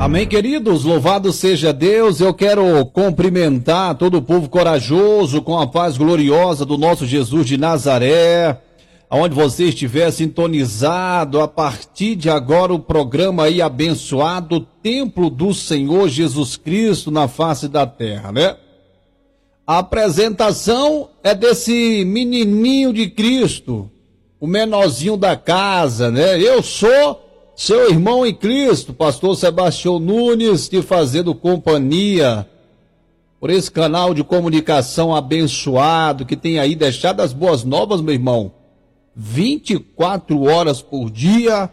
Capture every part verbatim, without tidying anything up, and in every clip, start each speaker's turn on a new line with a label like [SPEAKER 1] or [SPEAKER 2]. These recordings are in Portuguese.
[SPEAKER 1] Amém, queridos, louvado seja Deus. Eu quero cumprimentar todo o povo corajoso com a paz gloriosa do nosso Jesus de Nazaré, aonde você estiver sintonizado. A partir de agora o programa aí abençoado, Templo do Senhor Jesus Cristo na face da terra, né? A apresentação é desse menininho de Cristo, o menorzinho da casa, né? Eu sou seu irmão em Cristo, pastor Sebastião Nunes, te fazendo companhia por esse canal de comunicação abençoado, que tem aí deixado as boas novas, meu irmão, vinte e quatro horas por dia,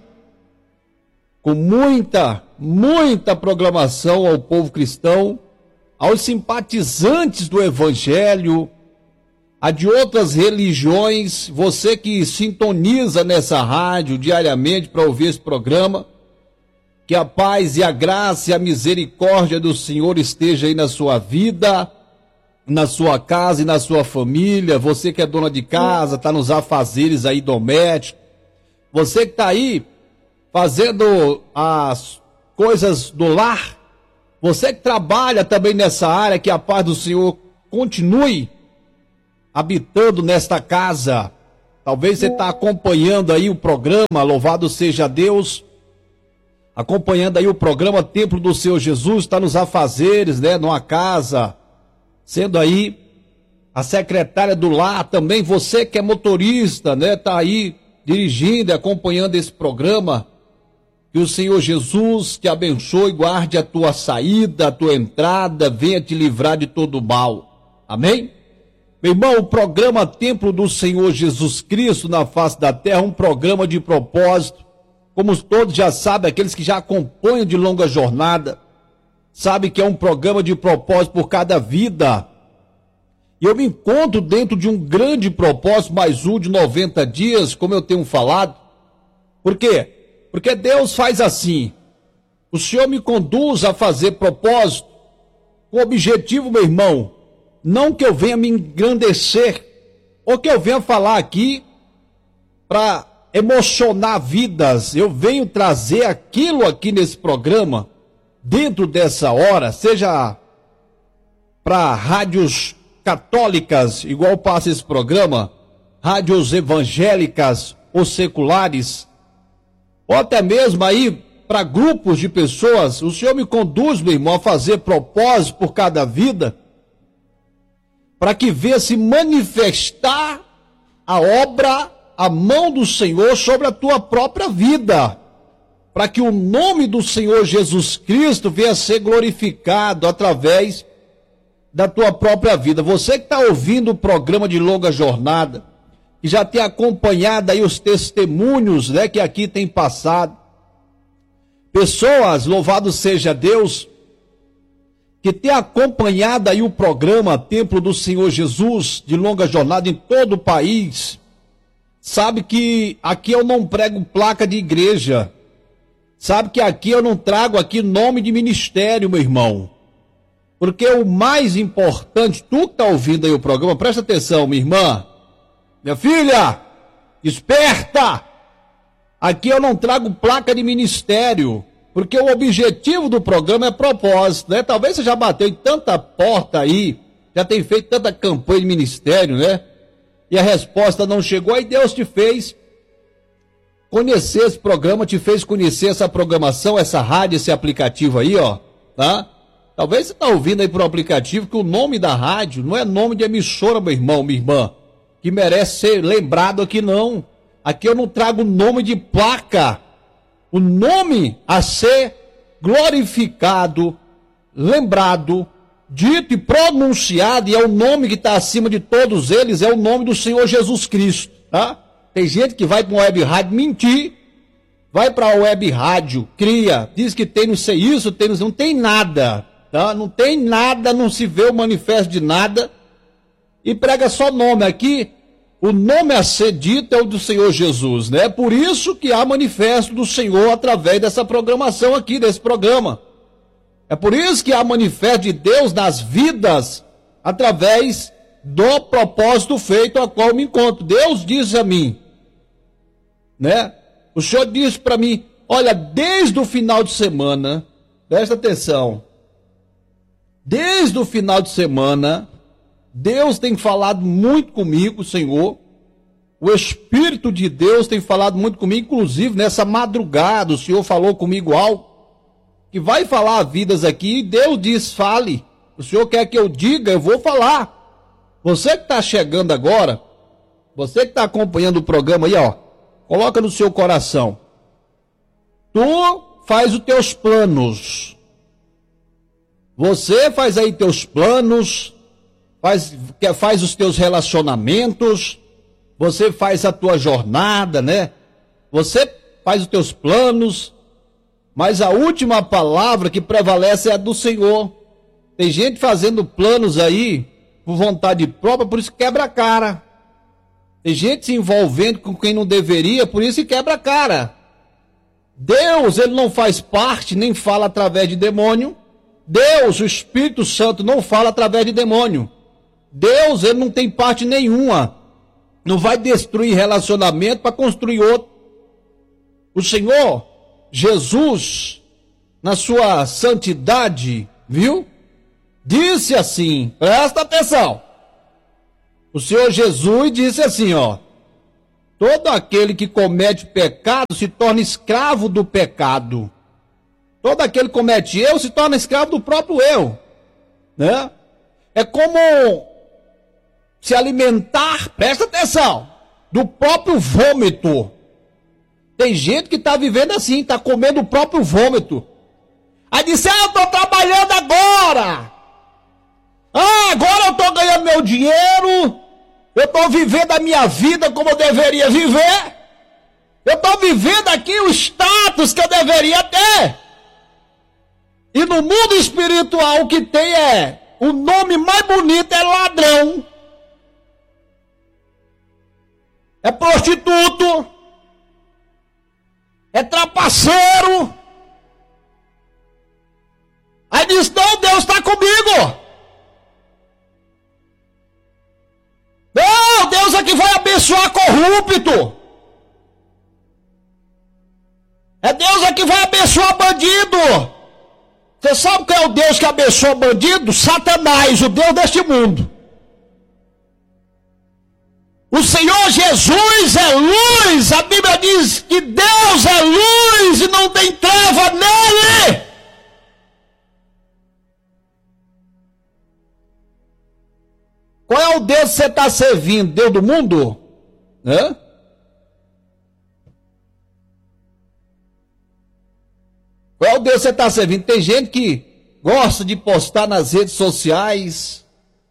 [SPEAKER 1] com muita, muita programação ao povo cristão, aos simpatizantes do Evangelho, a de outras religiões, você que sintoniza nessa rádio diariamente para ouvir esse programa, que a paz e a graça e a misericórdia do Senhor esteja aí na sua vida, na sua casa e na sua família. Você que é dona de casa, está nos afazeres aí domésticos, você que está aí fazendo as coisas do lar, você que trabalha também nessa área, que a paz do Senhor continue habitando nesta casa. Talvez você está acompanhando aí o programa, louvado seja Deus, acompanhando aí o programa Templo do Senhor Jesus, está nos afazeres, né, numa casa, sendo aí a secretária do lar também. Você que é motorista, né, está aí dirigindo e acompanhando esse programa. Que o Senhor Jesus te abençoe, guarde a tua saída, a tua entrada, venha te livrar de todo mal. Amém? Meu irmão, o programa Templo do Senhor Jesus Cristo na face da terra, um programa de propósito, como todos já sabem, aqueles que já acompanham de longa jornada, sabem que é um programa de propósito por cada vida. E eu me encontro dentro de um grande propósito, mais um de noventa dias, como eu tenho falado. Por quê? Porque Deus faz assim, o Senhor me conduz a fazer propósito, com o objetivo, meu irmão, não que eu venha me engrandecer, ou que eu venha falar aqui para emocionar vidas. Eu venho trazer aquilo aqui nesse programa, dentro dessa hora, seja para rádios católicas, igual passa esse programa, rádios evangélicas ou seculares, ou até mesmo aí para grupos de pessoas. O Senhor me conduz, meu irmão, a fazer propósito por cada vida, para que venha se manifestar a obra, a mão do Senhor sobre a tua própria vida, para que o nome do Senhor Jesus Cristo venha a ser glorificado através da tua própria vida. Você que está ouvindo o programa de longa jornada, que já tem acompanhado aí os testemunhos, né, que aqui tem passado, pessoas, louvado seja Deus, que tem acompanhado aí o programa Templo do Senhor Jesus, de longa jornada em todo o país, sabe que aqui eu não prego placa de igreja, sabe que aqui eu não trago aqui nome de ministério, meu irmão, porque o mais importante, tu que está ouvindo aí o programa, presta atenção, minha irmã, minha filha, esperta, aqui eu não trago placa de ministério, porque o objetivo do programa é propósito, né? Talvez você já bateu em tanta porta aí, já tem feito tanta campanha de ministério, né? E a resposta não chegou, aí Deus te fez conhecer esse programa, te fez conhecer essa programação, essa rádio, esse aplicativo aí, ó, tá? Talvez você tá ouvindo aí por um aplicativo que o nome da rádio não é nome de emissora, meu irmão, minha irmã, que merece ser lembrado aqui não. Aqui eu não trago nome de placa. O nome a ser glorificado, lembrado, dito e pronunciado, e é o nome que está acima de todos eles, é o nome do Senhor Jesus Cristo, tá? Tem gente que vai para uma web rádio mentir, vai para a web rádio, cria, diz que tem não sei isso, tem não sei, não tem nada, tá? Não tem nada, não se vê o manifesto de nada, e prega só nome aqui. O nome a ser dito é o do Senhor Jesus, né? É por isso que há manifesto do Senhor através dessa programação aqui, desse programa. É por isso que há manifesto de Deus nas vidas através do propósito feito a qual me encontro. Deus diz a mim, né? O Senhor disse para mim, olha, desde o final de semana, presta atenção. Desde o final de semana, Deus tem falado muito comigo, Senhor. O Espírito de Deus tem falado muito comigo, inclusive nessa madrugada, o Senhor falou comigo algo que vai falar vidas aqui, e Deus diz, fale. O Senhor quer que eu diga, eu vou falar. Você que está chegando agora, você que está acompanhando o programa aí, ó, coloca no seu coração. Tu faz os teus planos. Você faz aí teus planos, faz, faz os teus relacionamentos, você faz a tua jornada, né? Você faz os teus planos, mas a última palavra que prevalece é a do Senhor. Tem gente fazendo planos aí por vontade própria, por isso quebra a cara. Tem gente se envolvendo com quem não deveria, por isso quebra a cara. Deus, ele não faz parte, nem fala através de demônio. Deus, o Espírito Santo, não fala através de demônio. Deus, ele não tem parte nenhuma. Não vai destruir relacionamento para construir outro. O Senhor, Jesus, na sua santidade, viu? Disse assim, presta atenção. O Senhor Jesus disse assim, ó. Todo aquele que comete pecado se torna escravo do pecado. Todo aquele que comete erro se torna escravo do próprio erro, né? É como se alimentar, presta atenção, do próprio vômito. Tem gente que está vivendo assim, está comendo o próprio vômito. Aí disse, ah, eu estou trabalhando agora. Ah, agora eu estou ganhando meu dinheiro. Eu estou vivendo a minha vida como eu deveria viver. Eu estou vivendo aqui o status que eu deveria ter. E no mundo espiritual o que tem é, o nome mais bonito é ladrão, é prostituto, é trapaceiro. Aí diz, não, Deus está comigo. Não, Deus é que vai abençoar corrupto. É Deus é que vai abençoar bandido. Você sabe qual é o Deus que abençoa bandido? Satanás, o Deus deste mundo. O Senhor Jesus é luz. A Bíblia diz que Deus é luz e não tem treva nele. Qual é o Deus que você está servindo? Deus do mundo? Hã? Qual é o Deus que você está servindo? Tem gente que gosta de postar nas redes sociais,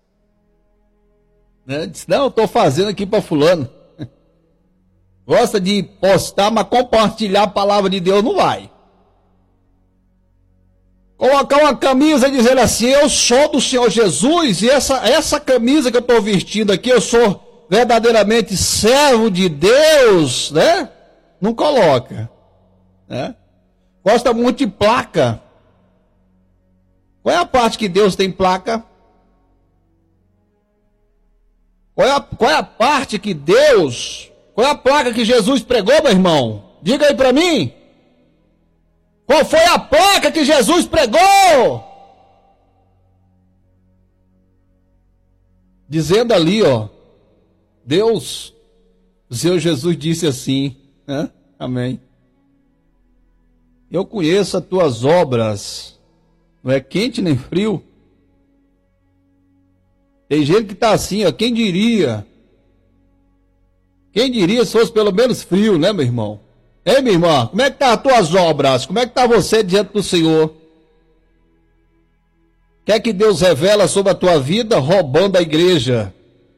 [SPEAKER 1] né? Diz, não, eu estou fazendo aqui para fulano. Gosta de postar, mas compartilhar a palavra de Deus não vai. Colocar uma camisa e dizer assim, eu sou do Senhor Jesus, e essa, essa camisa que eu estou vestindo aqui, eu sou verdadeiramente servo de Deus, né? Não coloca, né? Gosta muito de placa. Qual é a parte que Deus tem placa? Qual é a, qual é a parte que Deus... Qual é a placa que Jesus pregou, meu irmão? Diga aí para mim. Qual foi a placa que Jesus pregou? Dizendo ali, ó. Deus, o Senhor Jesus disse assim, né? Amém. Eu conheço as tuas obras, não é quente nem frio. Tem gente que está assim, ó, quem diria? Quem diria se fosse pelo menos frio, né, meu irmão? Ei, minha irmã, como é que tá as tuas obras? Como é que está você diante do Senhor? Quer que Deus revela sobre a tua vida roubando a igreja?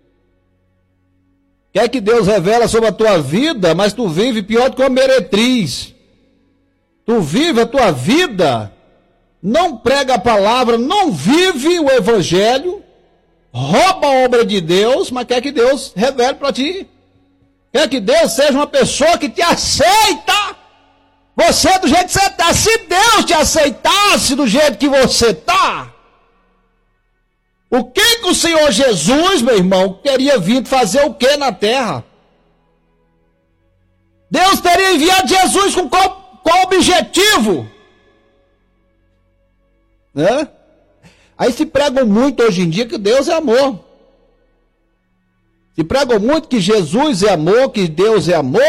[SPEAKER 1] Quer que Deus revela sobre a tua vida, mas tu vive pior do que uma meretriz? Tu vive a tua vida, não prega a palavra, não vive o evangelho, rouba a obra de Deus, mas quer que Deus revele para ti. Quer que Deus seja uma pessoa que te aceita. Você do jeito que você está. Se Deus te aceitasse do jeito que você está, o que que o Senhor Jesus, meu irmão, teria vindo fazer o que na terra? Deus teria enviado Jesus com qual, qual objetivo? né? Aí se pregam muito hoje em dia que Deus é amor. Se pregam muito que Jesus é amor, que Deus é amor.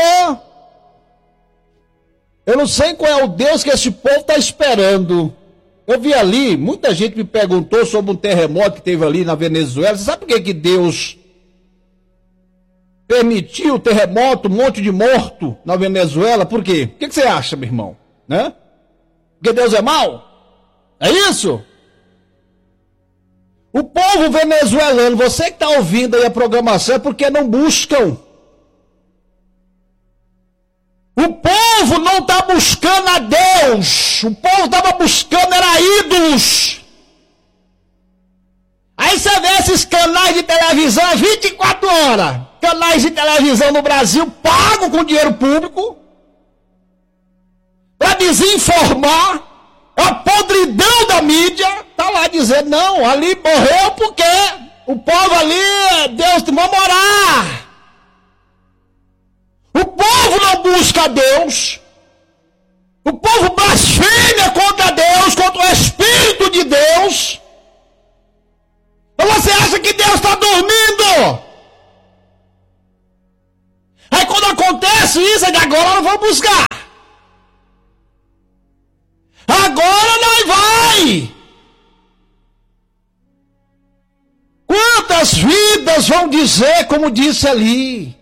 [SPEAKER 1] Eu não sei qual é o Deus que esse povo está esperando. Eu vi ali, muita gente me perguntou sobre um terremoto que teve ali na Venezuela. Você sabe por que, que Deus permitiu o terremoto, um monte de morto na Venezuela? Por quê? O que, que você acha, meu irmão? Né? Porque Deus é mau? É isso? O povo venezuelano, você que está ouvindo aí a programação, é porque não buscam. O povo não está buscando a Deus. O povo estava buscando, era ídolos. Aí você vê esses canais de televisão vinte e quatro horas. Canais de televisão no Brasil pagam com dinheiro público para desinformar. A podridão da mídia está lá dizendo, não, ali morreu porque o povo ali, Deus, vamos orar. O povo não busca Deus. O povo blasfema contra Deus, contra o Espírito de Deus. Ou você acha que Deus está dormindo? Aí quando acontece isso, é de agora nós vamos buscar. Agora nós vai. Quantas vidas vão dizer, como disse ali,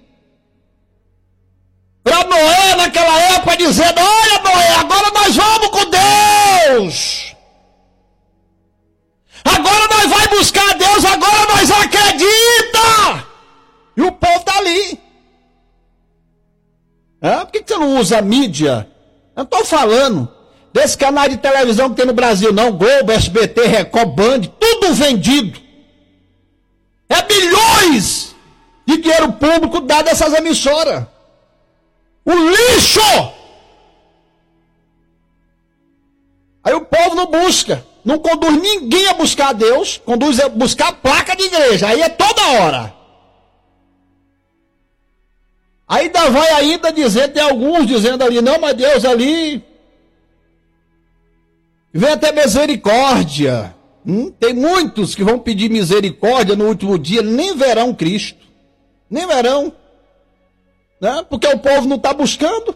[SPEAKER 1] para Noé naquela época, dizendo, olha Noé, agora nós vamos com Deus. Agora nós vai buscar Deus, agora nós acredita. E o povo está ali. É? Por que você não usa a mídia? Eu estou falando desse canal de televisão que tem no Brasil, não. Globo, S B T, Record, Band, tudo vendido. É bilhões de dinheiro público dado a essas emissoras. O lixo! Aí o povo não busca. Não conduz ninguém a buscar a Deus. Conduz a buscar a placa de igreja. Aí é toda hora. Ainda vai ainda dizer, tem alguns dizendo ali, não, mas Deus ali vem até misericórdia. Hum? Tem muitos que vão pedir misericórdia no último dia, nem verão Cristo. Nem verão. Né? Porque o povo não está buscando.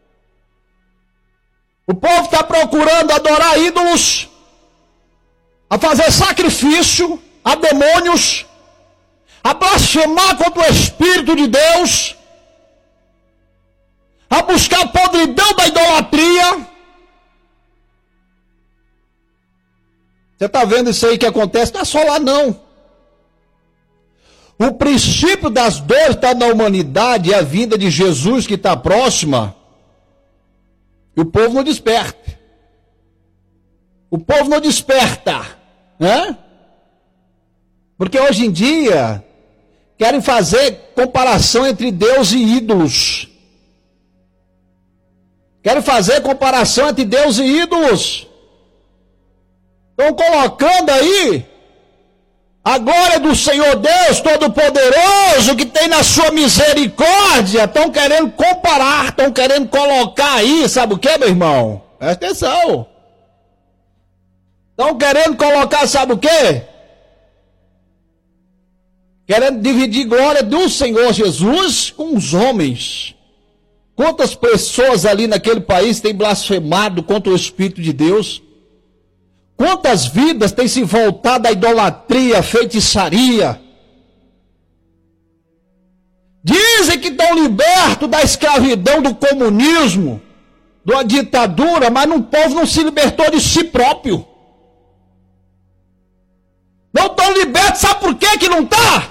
[SPEAKER 1] O povo está procurando adorar ídolos, a fazer sacrifício a demônios, a blasfemar contra o Espírito de Deus, a buscar a podridão da idolatria. Você está vendo isso aí que acontece? Não é só lá não. O princípio das dores está na humanidade, e a vinda de Jesus que está próxima, e o povo não desperta. O povo não desperta, né? Porque hoje em dia querem fazer comparação entre Deus e ídolos. Querem fazer comparação entre Deus e ídolos. Estão colocando aí a glória do Senhor Deus Todo-Poderoso, que tem na sua misericórdia. Estão querendo comparar, estão querendo colocar aí, sabe o que, meu irmão? Presta atenção. Estão querendo colocar, sabe o que? Querendo dividir glória do Senhor Jesus com os homens. Quantas pessoas ali naquele país têm blasfemado contra o Espírito de Deus? Quantas vidas têm se voltado à idolatria, feitiçaria? Dizem que estão libertos da escravidão, do comunismo, da ditadura, mas o povo não se libertou de si próprio. Não estão libertos, sabe por quê que não está?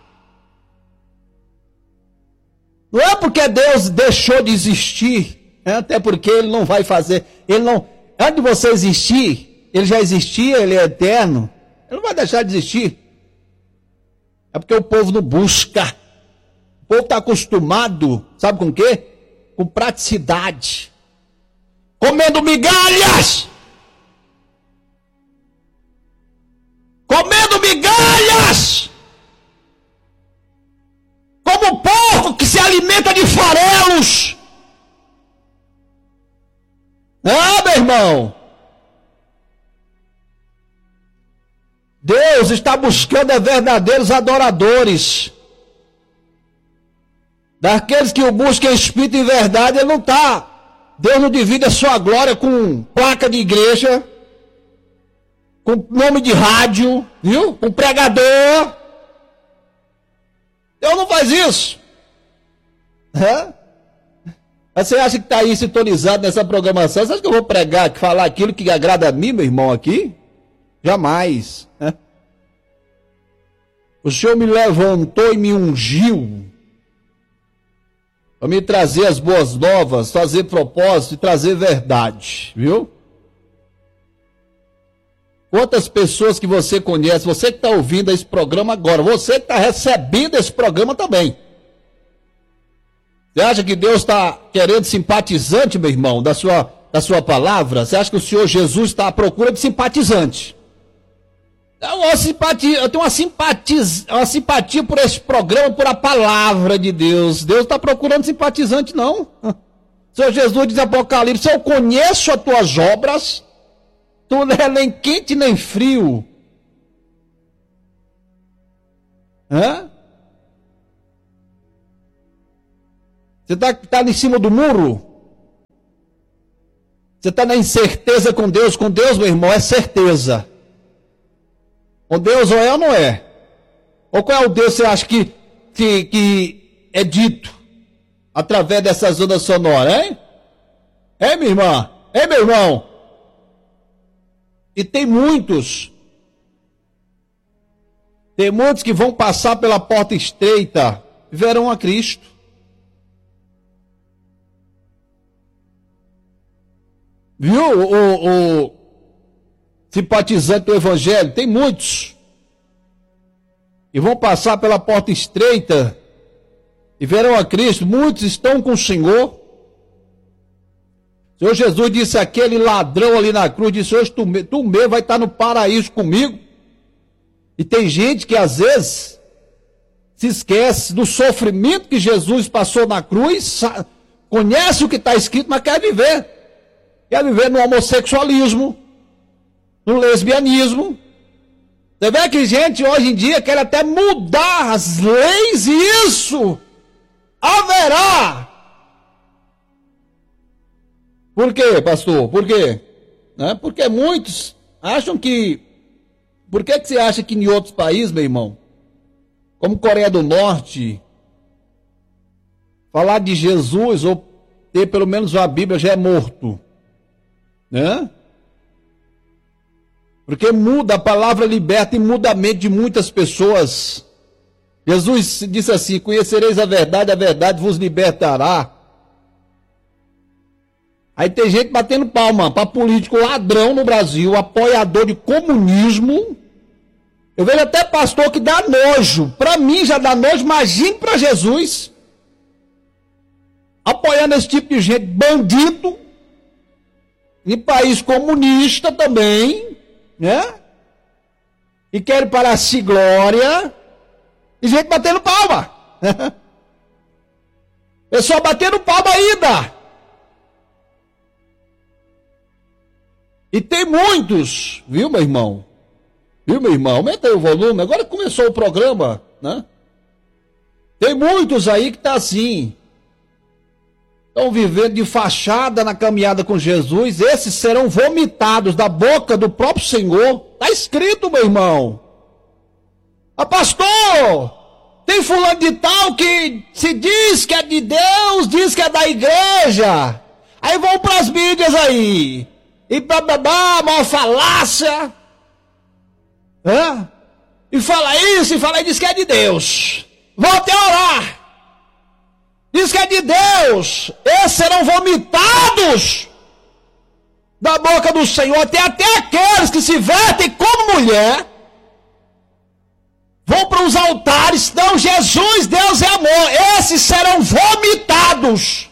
[SPEAKER 1] Não é porque Deus deixou de existir, é até porque Ele não vai fazer, Ele não, antes de você existir, Ele já existia, Ele é eterno, Ele não vai deixar de existir. É porque o povo não busca, o povo está acostumado, sabe com o quê? Com praticidade, comendo migalhas, comendo migalhas, como o porco que se alimenta de farelos. Ah, meu irmão, Deus está buscando verdadeiros adoradores. Daqueles que o buscam em espírito e verdade, ele não está. Deus não divide a sua glória com placa de igreja, com nome de rádio, viu? Com pregador. Deus não faz isso. É? Você acha que está aí sintonizado nessa programação? Você acha que eu vou pregar, falar aquilo que agrada a mim, meu irmão, aqui? Jamais. É? O Senhor me levantou e me ungiu para me trazer as boas novas, fazer propósito e trazer verdade, viu? Quantas pessoas que você conhece, você que está ouvindo esse programa agora, você que está recebendo esse programa também. Você acha que Deus está querendo simpatizante, meu irmão, da sua, da sua palavra? Você acha que o Senhor Jesus está à procura de simpatizante? Eu, uma simpatia, eu tenho uma simpatia, uma simpatia por esse programa, por a palavra de Deus. Deus está procurando simpatizante, não. O Senhor Jesus diz em Apocalipse: eu conheço as tuas obras, tu não é nem quente nem frio. Hã? Você está tá em cima do muro? Você está na incerteza com Deus? Com Deus, meu irmão, é certeza. Com Deus ou é ou não é? Ou qual é o Deus que você acha que, que, que é dito através dessas ondas sonoras, hein? É, minha irmã? É, meu irmão? E tem muitos, tem muitos que vão passar pela porta estreita e verão a Cristo. Viu o, o, o simpatizante do Evangelho? Tem muitos. E vão passar pela porta estreita e verão a Cristo. Muitos estão com o Senhor. O Senhor Jesus disse àquele ladrão ali na cruz, disse: hoje tu, tu mesmo vai estar no paraíso comigo. E tem gente que às vezes se esquece do sofrimento que Jesus passou na cruz, conhece o que está escrito, mas quer viver. Quer viver no homossexualismo, no lesbianismo. Você vê que gente hoje em dia quer até mudar as leis e isso haverá. Por quê, pastor? Por quê? Né? Porque muitos acham que... Por que, que você acha que em outros países, meu irmão, como Coreia do Norte, falar de Jesus ou ter pelo menos uma Bíblia já é morto? Né? Porque muda, a palavra liberta e muda a mente de muitas pessoas. Jesus disse assim: conhecereis a verdade, a verdade vos libertará. Aí tem gente batendo palma para político ladrão no Brasil, apoiador de comunismo. Eu vejo até pastor que dá nojo. Para mim já dá nojo, imagine para Jesus. Apoiando esse tipo de gente, bandido. Em país comunista também, né? E querem para si glória. E gente batendo palma. Pessoal batendo palma ainda. E tem muitos, viu, meu irmão? Viu, meu irmão? Aumenta aí o volume. Agora começou o programa, né? Tem muitos aí que tá assim. Estão vivendo de fachada na caminhada com Jesus. Esses serão vomitados da boca do próprio Senhor. Está escrito, meu irmão. Ah, pastor, tem fulano de tal que se diz que é de Deus, diz que é da igreja. Aí vão para as mídias aí. E blá blá blá, uma falácia. Hã? E fala isso, e fala e diz que é de Deus. Volte a orar. Diz que é de Deus. Esses serão vomitados da boca do Senhor. Tem até aqueles que se vestem como mulher, vão para os altares. Não, Jesus, Deus é amor. Esses serão vomitados.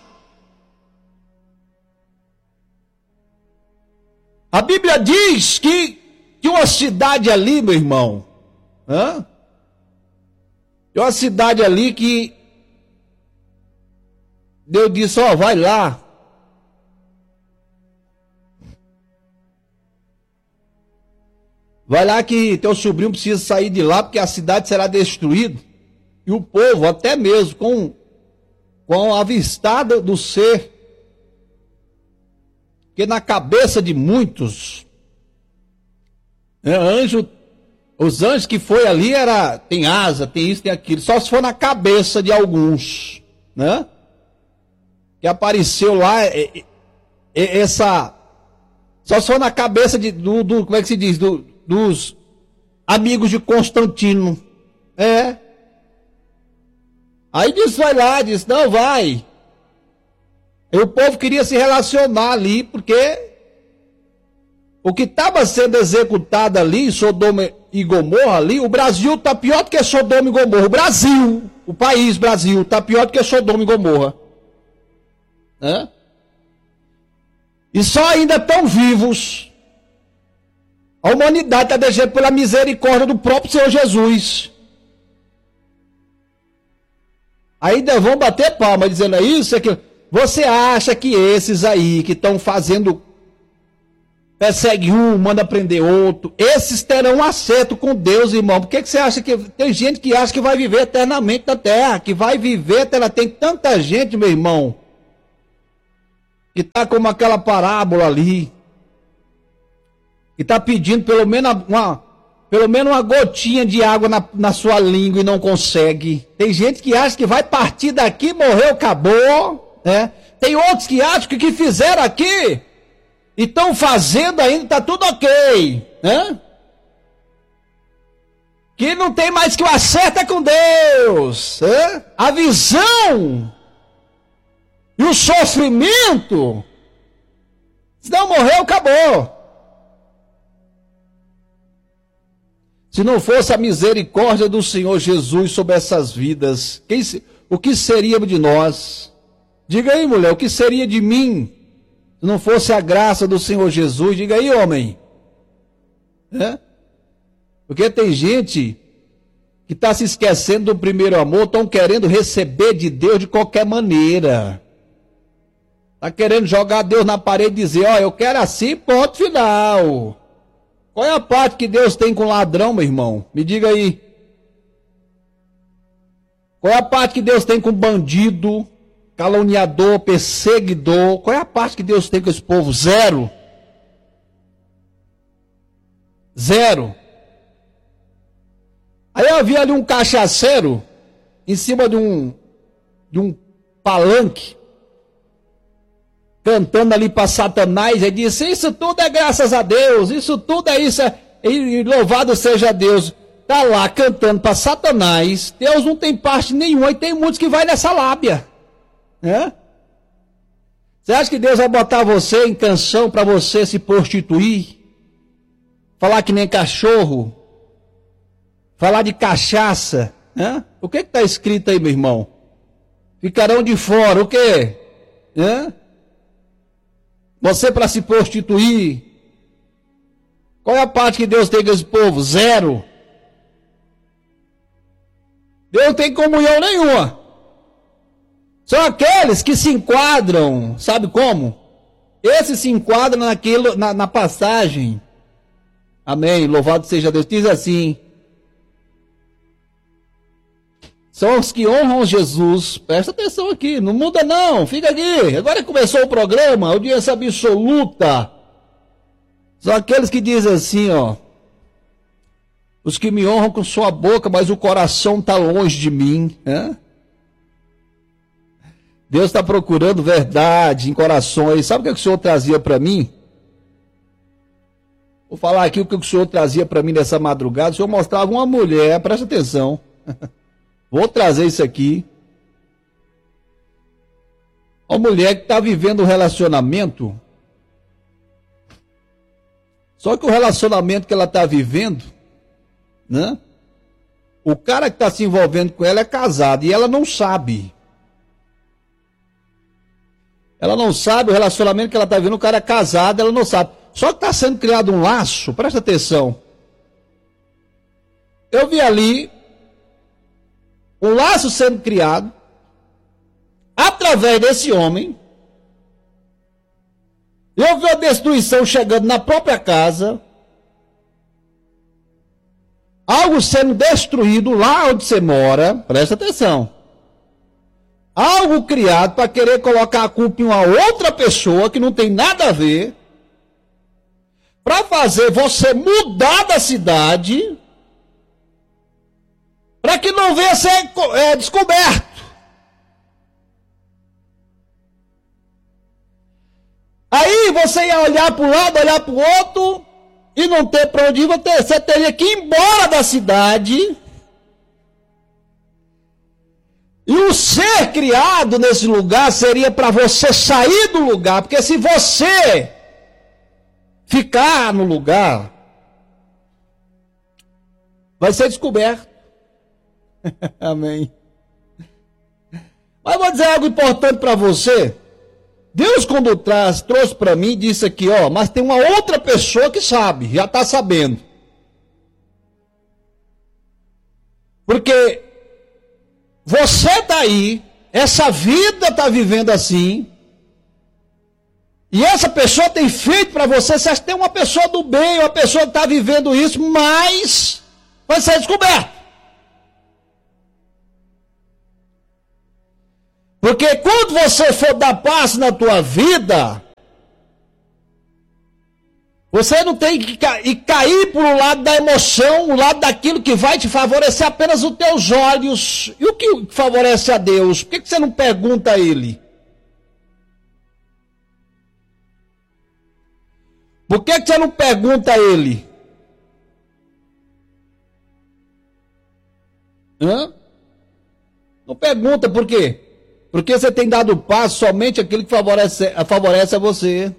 [SPEAKER 1] A Bíblia diz que, que uma cidade ali, meu irmão, hã? É uma cidade ali que Deus disse: ó, vai lá. vai lá que teu sobrinho precisa sair de lá porque a cidade será destruída. E o povo, até mesmo com, com a avistada do ser, que na cabeça de muitos, né, anjo, os anjos que foi ali era, tem asa, tem isso, tem aquilo, só se for na cabeça de alguns, né? Que apareceu lá, é, é, essa, só se for na cabeça de, do, do como é que se diz, do, dos amigos de Constantino, é. Aí disse, vai lá, disse, não, vai. E o povo queria se relacionar ali, porque o que estava sendo executado ali, em Sodoma e Gomorra ali, o Brasil está pior do que Sodoma e Gomorra. O Brasil, o país Brasil, está pior do que Sodoma e Gomorra. Né? E só ainda estão vivos. A humanidade está deixando pela misericórdia do próprio Senhor Jesus. Ainda vão bater palma dizendo é isso, é que você acha que esses aí que estão fazendo, persegue um, manda prender outro, esses terão acerto com Deus, irmão? Por que, que você acha que tem gente que acha que vai viver eternamente na terra, que vai viver, ela tem tanta gente, meu irmão, que está como aquela parábola ali, que está pedindo pelo menos uma, pelo menos uma gotinha de água na, na sua língua e não consegue. Tem gente que acha que vai partir daqui, morreu, acabou, né? Tem outros que acham que o que fizeram aqui e estão fazendo ainda, está tudo ok, né? Que não tem mais que o acerto é com Deus, né? A visão e o sofrimento, se não morreu, acabou. Se não fosse a misericórdia do Senhor Jesus sobre essas vidas, quem, o que seria de nós? Diga aí, mulher, o que seria de mim se não fosse a graça do Senhor Jesus? Diga aí, homem. É? Porque tem gente que está se esquecendo do primeiro amor, estão querendo receber de Deus de qualquer maneira. Está querendo jogar Deus na parede e dizer, ó, eu quero assim, ponto final. Qual é a parte que Deus tem com ladrão, meu irmão? Me diga aí. Qual é a parte que Deus tem com bandido, caluniador, perseguidor? Qual é a parte que Deus tem com esse povo? Zero. Zero. Aí eu vi ali um cachaceiro em cima de um, de um palanque, cantando ali para Satanás, e disse, isso tudo é graças a Deus, isso tudo é isso, é, e louvado seja Deus. Está lá cantando para Satanás, Deus não tem parte nenhuma, e tem muitos que vai nessa lábia. Né? Você acha que Deus vai botar você em canção para você se prostituir? Falar que nem cachorro? Falar de cachaça? Né? O que está escrito aí, meu irmão? Ficarão de fora, o quê? Né? Você para se prostituir, qual é a parte que Deus tem com esse povo? Zero. Deus não tem comunhão nenhuma. São aqueles que se enquadram, sabe como? Esses se enquadram naquilo, na, na passagem. Amém, louvado seja Deus. Diz assim, são os que honram Jesus. Presta atenção aqui, não muda não, fica aqui. Agora começou o programa, audiência absoluta. São aqueles que dizem assim, ó. Os que me honram com sua boca, mas o coração está longe de mim. Né? Deus está procurando verdade em corações. Sabe o que o Senhor trazia para mim? Vou falar aqui o que o Senhor trazia para mim nessa madrugada. O Senhor mostrava uma mulher, presta atenção. Vou trazer isso aqui. Uma mulher que está vivendo um relacionamento. Só que o relacionamento que ela está vivendo, né? O cara que está se envolvendo com ela é casado e ela não sabe. Ela não sabe o relacionamento que ela está vivendo, o cara é casado, ela não sabe. Só que está sendo criado um laço, presta atenção. Eu vi ali um laço sendo criado através desse homem. Eu vi a destruição chegando na própria casa. algo sendo destruído lá onde você mora, presta atenção. Algo criado para querer colocar a culpa em uma outra pessoa que não tem nada a ver, para fazer você mudar da cidade, para que não venha ser é, descoberto. Aí você ia olhar para um lado, olhar para o outro, e não ter para onde ir, você teria que ir embora da cidade. E o ser criado nesse lugar seria para você sair do lugar, porque se você ficar no lugar, vai ser descoberto. Amém. Mas vou dizer algo importante para você. Deus, quando traz, trouxe para mim, disse aqui, ó, mas tem uma outra pessoa que sabe, já está sabendo. Porque você está aí, essa vida está vivendo assim, e essa pessoa tem feito para você, você acha que tem uma pessoa do bem, uma pessoa que está vivendo isso, mas vai ser descoberto. Porque quando você for dar passo na tua vida, você não tem que cair, cair para o lado da emoção, o lado daquilo que vai te favorecer apenas os teus olhos. E o que favorece a Deus? Por que você não pergunta a Ele? Por que você não pergunta a Ele? Hã? Não pergunta por quê? Porque você tem dado passo somente aquilo que favorece, favorece a você.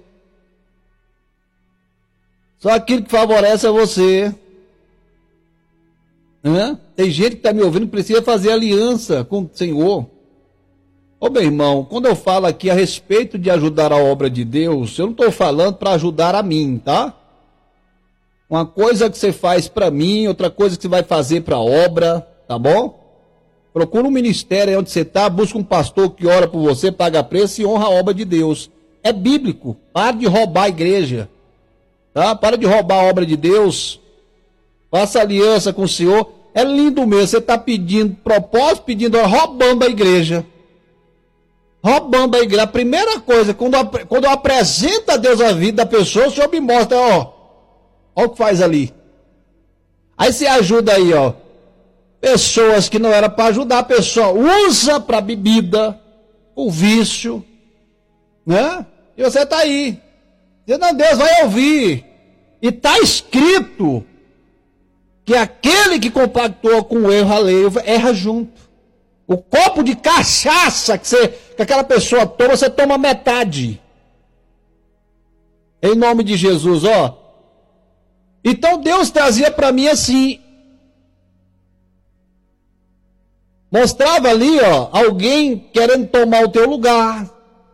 [SPEAKER 1] Só aquilo que favorece a você. Hã? Tem gente que está me ouvindo que precisa fazer aliança com o Senhor. Ô meu irmão, quando eu falo aqui a respeito de ajudar a obra de Deus, eu não estou falando para ajudar a mim, tá? Uma coisa que você faz para mim, outra coisa que você vai fazer para a obra, tá bom? Procura um ministério aí onde você está, busca um pastor que ora por você, paga preço e honra a obra de Deus. É bíblico. Para de roubar a igreja. Tá? Para de roubar a obra de Deus. Faça aliança com o Senhor. É lindo mesmo. Você está pedindo propósito, pedindo, roubando a igreja. Roubando a igreja. A primeira coisa, quando eu, quando eu apresento a Deus a vida da pessoa, o Senhor me mostra, ó. Ó o que faz ali. Aí você ajuda aí, ó. Pessoas que não era para ajudar, a pessoa usa para bebida, o vício, né? E você está aí. Dizendo, Deus vai ouvir. E está escrito que aquele que compactou com o erro alheio erra junto. O copo de cachaça que, você, que aquela pessoa toma, você toma metade. Em nome de Jesus, ó. Então Deus trazia para mim assim. Mostrava ali, ó, alguém querendo tomar o teu lugar.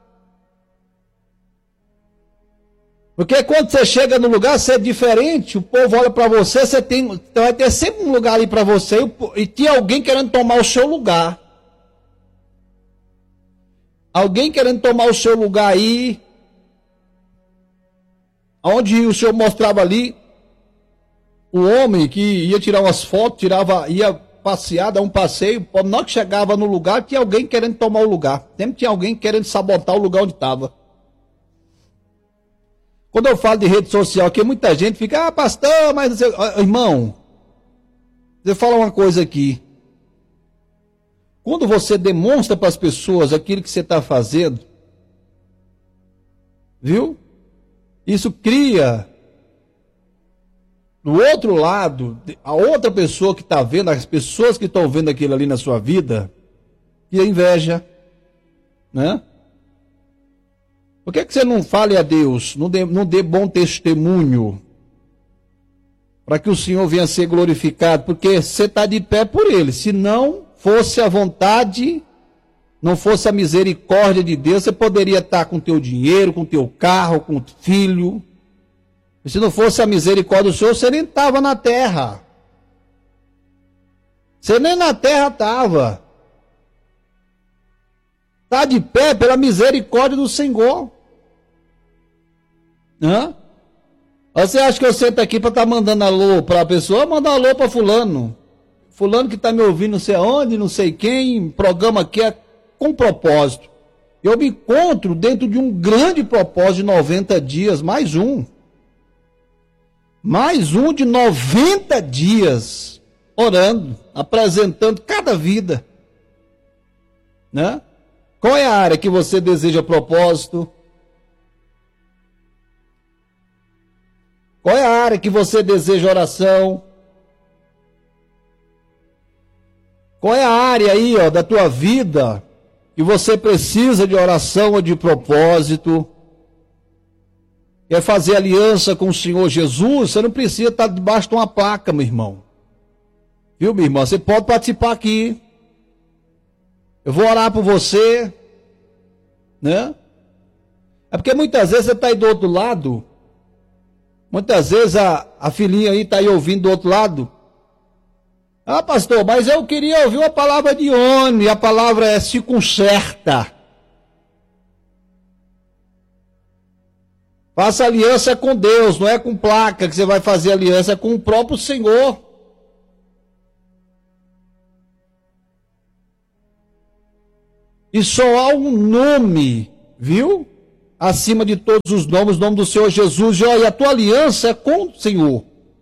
[SPEAKER 1] Porque quando você chega no lugar, você é diferente, o povo olha para você, você tem, vai ter sempre um lugar ali para você, e tinha alguém querendo tomar o seu lugar. Alguém querendo tomar o seu lugar aí, onde o Senhor mostrava ali, o homem que ia tirar umas fotos, tirava, ia passear, dar um passeio, na hora que chegava no lugar, tinha alguém querendo tomar o lugar. Sempre tinha alguém querendo sabotar o lugar onde estava. Quando eu falo de rede social aqui, muita gente fica, ah, pastor, mas não sei... Irmão, você fala uma coisa aqui. Quando você demonstra para as pessoas aquilo que você está fazendo, viu? Isso cria... Do outro lado, a outra pessoa que está vendo, as pessoas que estão vendo aquilo ali na sua vida, que é inveja, né? Por que, que você não fale a Deus, não dê, não dê bom testemunho, para que o Senhor venha a ser glorificado? Porque você está de pé por Ele. Se não fosse a vontade, não fosse a misericórdia de Deus, você poderia estar com o teu dinheiro, com o teu carro, com o filho. E se não fosse a misericórdia do Senhor, você nem estava na terra. Você nem na terra estava. Está de pé pela misericórdia do Senhor. Hã? Você acha que eu sento aqui para estar tá mandando alô para a pessoa? Mandar alô para fulano. Fulano que está me ouvindo não sei aonde, não sei quem, programa que é com propósito. Eu me encontro dentro de um grande propósito de noventa dias, mais um. Mais um de noventa dias, orando, apresentando cada vida. Né? Qual é a área que você deseja propósito? Qual é a área que você deseja oração? Qual é a área aí, ó, da tua vida que você precisa de oração ou de propósito? Quer fazer aliança com o Senhor Jesus? Você não precisa estar debaixo de uma placa, meu irmão. Viu, minha irmã? Você pode participar aqui. Eu vou orar por você, né? É porque muitas vezes você está aí do outro lado. Muitas vezes a, a filhinha aí está aí ouvindo do outro lado. Ah, pastor, mas eu queria ouvir uma palavra de ônibus, e a palavra é se conserta. Faça aliança com Deus, não é com placa que você vai fazer aliança, é com o próprio Senhor. E só há um nome, viu? Acima de todos os nomes, o nome do Senhor Jesus. E a tua aliança é com o Senhor.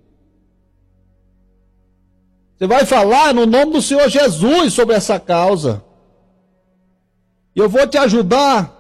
[SPEAKER 1] Você vai falar no nome do Senhor Jesus sobre essa causa. E eu vou te ajudar